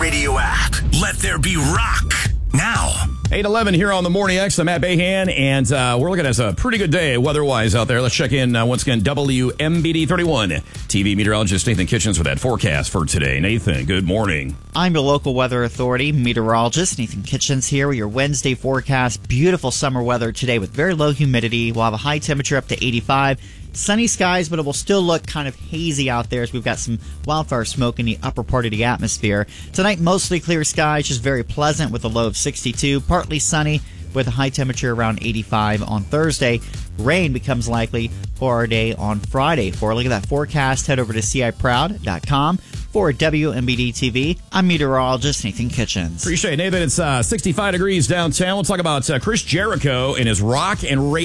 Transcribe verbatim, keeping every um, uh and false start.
Radio app. Let there be rock now. eight eleven here on the Morning X. I'm Matt Bahan, and uh, we're looking at a pretty good day weather-wise out there. Let's check in uh, once again. W M B D thirty-one T V meteorologist Nathan Kitchens with that forecast for today. Nathan, good morning. I'm your local weather authority meteorologist Nathan Kitchens here with your Wednesday forecast. Beautiful summer weather today with very low humidity. We'll have a high temperature up to eighty-five. Sunny skies, but it will still look kind of hazy out there as we've got some wildfire smoke in the upper part of the atmosphere. Tonight, mostly clear skies, just very pleasant with a low of sixty-two. Partly sunny with a high temperature around eighty-five on Thursday. Rain becomes likely for our day on Friday. For a look at that forecast, head over to C I proud dot com. For W M B D T V, I'm meteorologist Nathan Kitchens. Appreciate it, Nathan. It's uh, sixty-five degrees downtown. We'll talk about uh, Chris Jericho and his rock and radio.